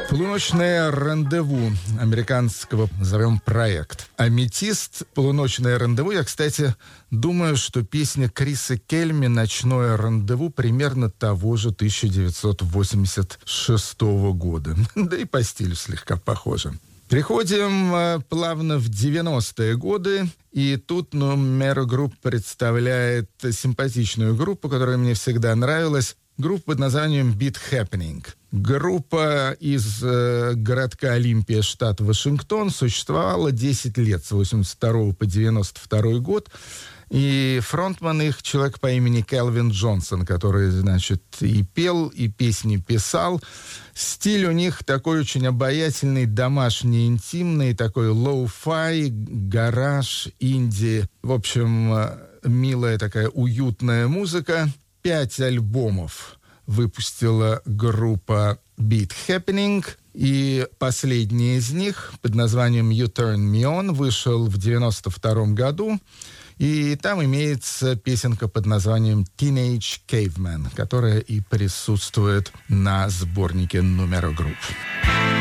Полуночное рандеву американского, назовем, проект. Аметист, полуночное рандеву. Я, кстати, думаю, что песня Криса Кельми «Ночное рандеву» примерно того же 1986 года. Да и по стилю слегка похоже. Переходим плавно в 90-е годы. И тут Numero Group представляет симпатичную группу, которая мне всегда нравилась. Группа под названием Beat Happening. Группа из городка Олимпия, штат Вашингтон, существовала 10 лет, с 82 по 92 год. И фронтман их человек по имени Келвин Джонсон, который, значит, и пел, и песни писал. Стиль у них такой очень обаятельный, домашний, интимный, такой лоу-фай, гараж, инди. В общем, милая такая уютная музыка. 5 альбомов выпустила группа Beat Happening, и последний из них под названием You Turn Me On вышел в 92 году, и там имеется песенка под названием Teenage Caveman, которая и присутствует на сборнике Numero Group.